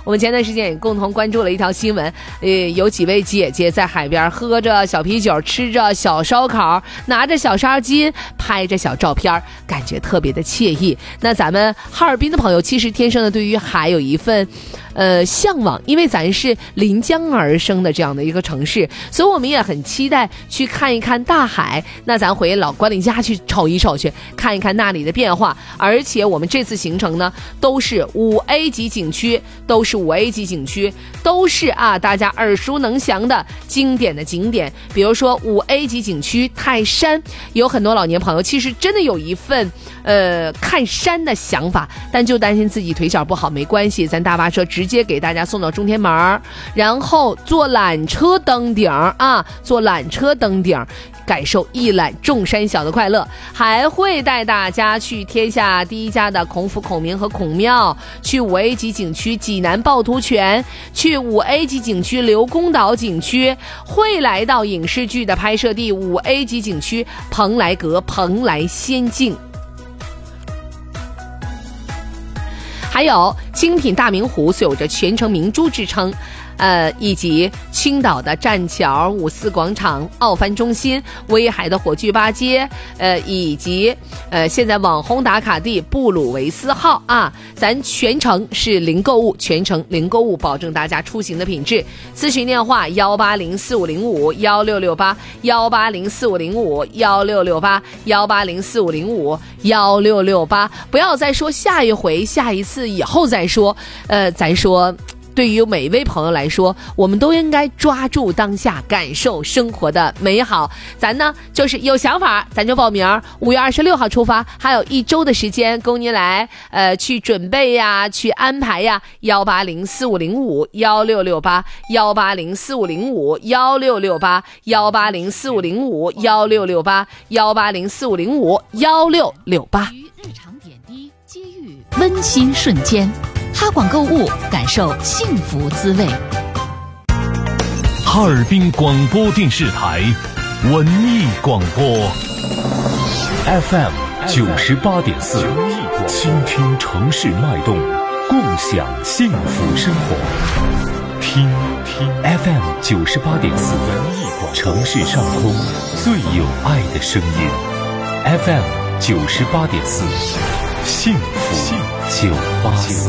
我们前段时间也共同关注了一条新闻，有几位姐姐在海边喝着小啤酒，吃着小烧烤，拿着小纱巾，拍着小照片，感觉特别的惬意。那咱们哈尔滨的朋友其实天生的对于海有一份向往，因为咱是临江而生的这样的一个城市，所以我们也很期待去看一看大海。那咱回老关岭家去瞅一瞅去，看一看那里的变化。而且我们这次行程呢，都是5A 级景区，都是大家耳熟能详的经典的景点。比如说5A 级景区泰山，有很多老年朋友其实真的有一份看山的想法，但就担心自己腿脚不好，没关系，咱大巴车直接给大家送到中天门，然后坐缆车登顶感受一览众山小的快乐，还会带大家去天下第一家的孔府、孔明和孔庙，去5A 级景区济南趵突泉，去5A 级景区刘公岛景区，会来到影视剧的拍摄地5A 级景区蓬莱阁、蓬莱仙境，还有精品大明湖，素有着全城明珠之称，以及青岛的栈桥、五四广场、奥帆中心、威海的火炬八街，以及现在网红打卡地布鲁维斯号啊，咱全程是零购物，保证大家出行的品质。咨询电话18045051668，18045051668，18045051668，不要再说下一回、下一次以后再说，咱说。对于每一位朋友来说，我们都应该抓住当下，感受生活的美好。咱呢就是有想法咱就报名，5月26号出发，还有1周的时间供您来去准备呀，去安排呀。18045051668，18045051668，18045051668。 日常点滴接遇温馨瞬间，哈广购物，感受幸福滋味。 哈尔滨广播电视台文艺广播 FM 98.4，倾听城市脉动，共享幸福生活。听 FM 98.4，城市上空最有爱的声音。FM 98.4，幸福984。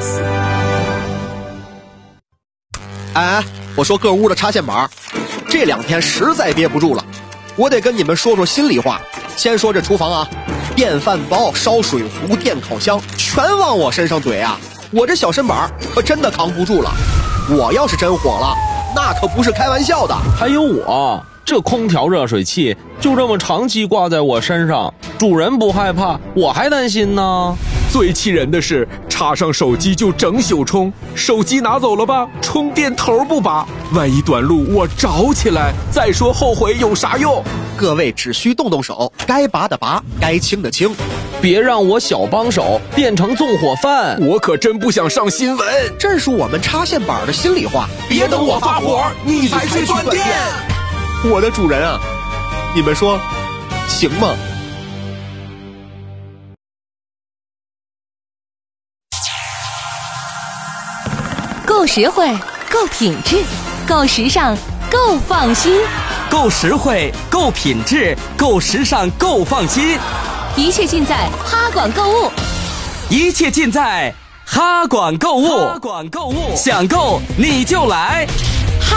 哎，我说各屋的插线板，这2天实在憋不住了，我得跟你们说说心里话。先说这厨房啊，电饭煲、烧水壶、电烤箱全往我身上怼啊，我这小身板可真的扛不住了。我要是真火了，那可不是开玩笑的。 还有我这空调热水器就这么长期挂在我身上，主人不害怕，我还担心呢。 最气人的是，插上手机就整宿充，手机拿走了吧，充电头不拔，万一短路我着起来，再说后悔有啥用？ 各位只需动动手，该拔的拔，该清的清， 别让我小帮手变成纵火犯， 我可真不想上新闻。 这是我们插线板的心里话， 别等我发火，你才去断电。 我的主人啊，你们说行吗？ 够实惠，够品质，够时尚，够放心。 够实惠，够品质，够时尚，够放心。 一切尽在哈广购物， 一切尽在哈广购物。哈广购物，想购你就来。